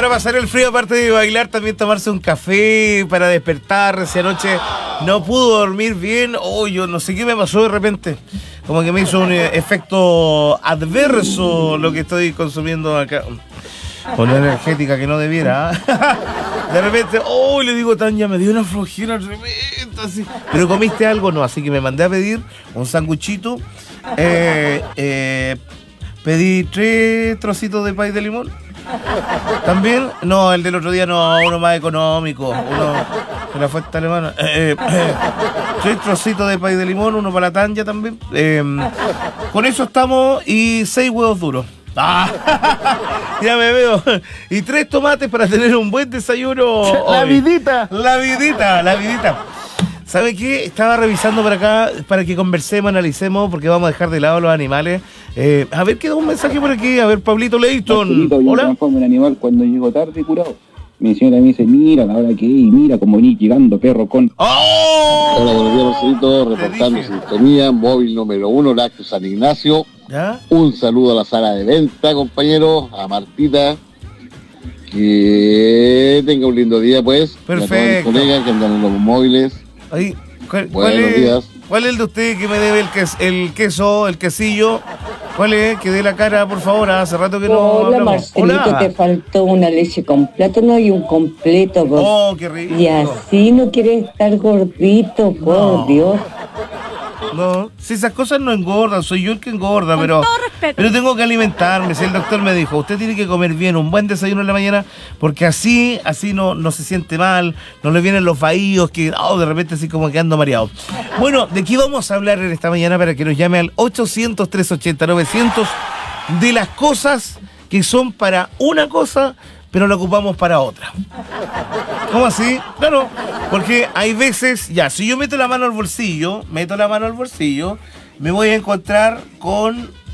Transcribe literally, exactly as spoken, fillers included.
para pasar el frío, aparte de bailar, también tomarse un café para despertar. Si anoche no pudo dormir bien, oh, yo no sé qué me pasó de repente. Como que me hizo un efecto adverso lo que estoy consumiendo acá. Con la energética que no debiera. ¿eh? De repente, oh, le digo, Tania, me dio una flojera tremenda. Así. Pero comiste algo, no, así que me mandé a pedir un sanguchito. Eh, eh, pedí tres trocitos de pay de limón. También, no, el del otro día no, uno más económico. Uno de la fuente alemana. Eh, eh, tres trocitos de pay de limón, uno para la Tanya también. Eh, con eso estamos y seis huevos duros. Ah, ya me veo. Y tres tomates para tener un buen desayuno. La hoy. vidita. La vidita, la vidita. ¿Sabe qué? Estaba revisando por acá para que conversemos, analicemos, porque vamos a dejar de lado los animales. Eh, a ver, queda un mensaje por aquí. A ver, Pablito Leighton. Marcelito, yo me Hola. transformo en animal cuando llego tarde curado. Mi señora me dice, mira la hora que es y mira cómo venís llegando, perro con... ¡Oh! Hola, buenos días, Marcelito, Te reportando dije. sintonía, móvil número uno, Lácteos San Ignacio. ¿Ya? Un saludo a la sala de venta, compañeros, a Martita. Que tenga un lindo día, pues. Perfecto. Y a todos mis colegas que andan en los móviles. Ahí, ¿cuál, cuál Buenos es, días. ¿Cuál es el de usted que me debe el, ques, el queso, el quesillo? ¿Cuál es? Que dé la cara, por favor. Hace rato que no Hola, hablamos. Marcelito, te faltó una leche con plátano y un completo, por... Oh, qué rico. Y así no quieres estar gordito, por No. Dios. No, si esas cosas no engordan, soy yo el que engorda, Con pero, todo respeto. pero tengo que alimentarme. Si el doctor me dijo, usted tiene que comer bien, un buen desayuno en la mañana, porque así, así no, no se siente mal, no le vienen los vahíos, que oh, de repente así como que ando mareado. Bueno, ¿de qué vamos a hablar en esta mañana para que nos llame al ochocientos, trescientos ochenta, novecientos de las cosas que son para una cosa, pero la ocupamos para otra? ¿Cómo así? Claro, porque hay veces, ya, si yo meto la mano al bolsillo, meto la mano al bolsillo, me voy a encontrar con